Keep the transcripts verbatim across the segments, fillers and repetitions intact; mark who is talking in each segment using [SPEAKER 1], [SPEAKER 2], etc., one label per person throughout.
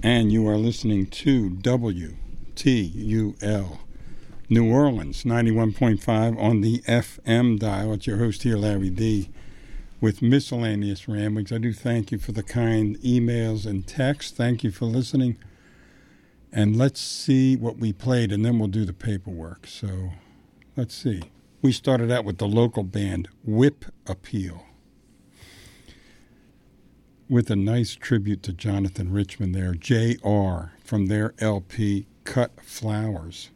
[SPEAKER 1] And you are listening to W T U L New Orleans, ninety-one point five on the F M dial. It's your host here, Larry D., with Miscellaneous Ramblings. I do thank you for the kind emails and texts. Thank you for listening. And let's see what we played, and then we'll do the paperwork. So let's see. We started out with the local band, Whip Appeal, with a nice tribute to Jonathan Richman there, J R, from their L P, Cut Flowers,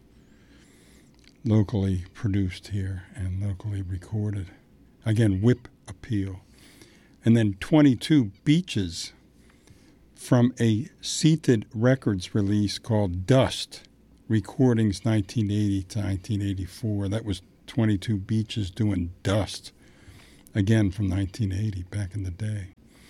[SPEAKER 1] locally produced here and locally recorded. Again, Whip Appeal. And then twenty-two Beaches from a Seated Records release called Dust, Recordings nineteen eighty to nineteen eighty-four. That was twenty-two Beaches doing Dust, again from nineteen eighty, back in the day.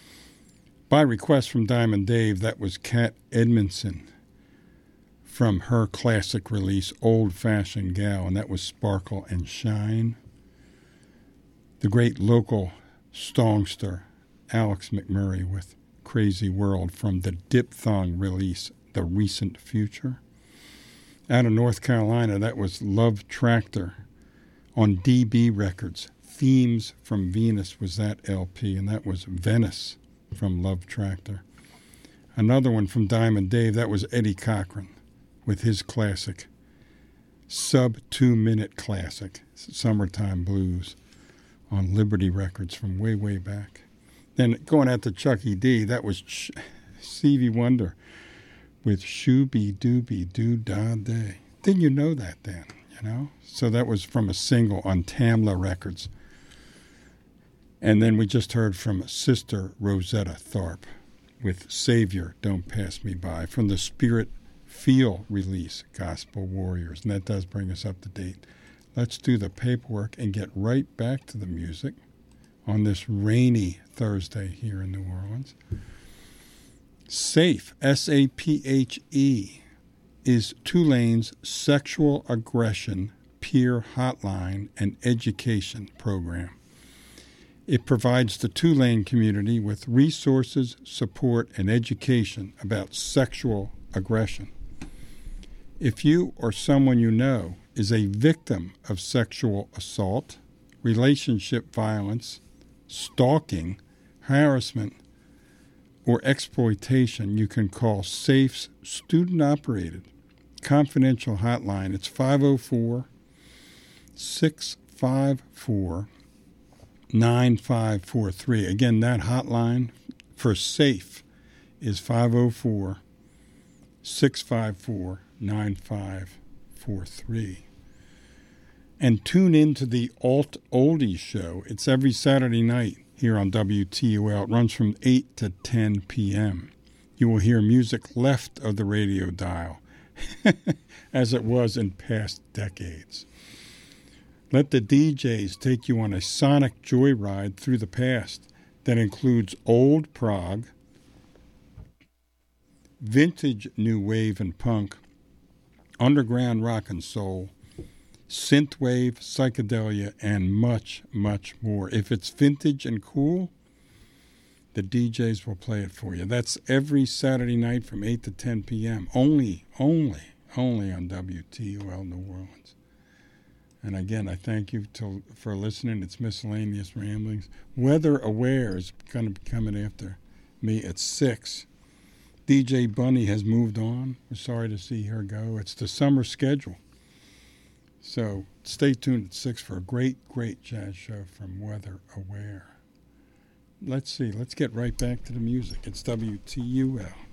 [SPEAKER 1] By request from Diamond Dave, that was Kat Edmondson from her classic release, Old Fashioned Gal, and that was Sparkle and Shine. The great local songster, Alex McMurray, with Crazy World from the Diphthong release, The Recent Future. Out of North Carolina, that was Love Tractor on D B Records. Themes from Venus was that L P, and that was Venice from Love Tractor. Another one from Diamond Dave, that was Eddie Cochran with his classic, sub-two-minute classic, Summertime Blues, on Liberty Records from way, way back. Then going out to Chucky D, that was Ch- Stevie Wonder with Shooby Dooby Doo Da Day. Didn't you know that then, you know? So that was from a single on Tamla Records. And then we just heard from Sister Rosetta Tharpe with Savior, Don't Pass Me By, from the Spirit Feel release, Gospel Warriors. And that does bring us up to date. Let's do the paperwork and get right back to the music on this rainy Thursday here in New Orleans. SAPHE, S A P H E, is Tulane's sexual aggression peer hotline and education program. It provides the Tulane community with resources, support, and education about sexual aggression. If you or someone you know is a victim of sexual assault, relationship violence, stalking, harassment, or exploitation, you can call SAPHE's student-operated confidential hotline. It's five oh four, six five four, nine five four three. Again, that hotline for SAPHE is five oh four, six five four, nine five four three. And tune in to the Alt Oldies show. It's every Saturday night here on W T U L. It runs from eight to ten p.m. You will hear music left of the radio dial, as it was in past decades. Let the D Js take you on a sonic joyride through the past that includes old prog, vintage new wave and punk, underground rock and soul, synthwave, psychedelia, and much, much more. If it's vintage and cool, the D Js will play it for you. That's every Saturday night from eight to ten p.m. Only, only, only on W T U L New Orleans. And again, I thank you to, for listening. It's Miscellaneous Ramblings. Weather Aware is going to be coming after me at six. D J Bunny has moved on. We're sorry to see her go. It's the summer schedule. So stay tuned at six for a great, great jazz show from Weather Aware. Let's see. Let's get right back to the music. It's W T U L.